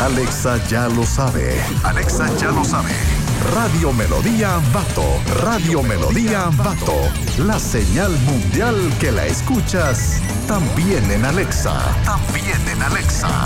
Alexa ya lo sabe. Alexa ya lo sabe. Radio Melodía Ambato. Radio Melodía Ambato. La señal mundial que la escuchas también en Alexa. También en Alexa.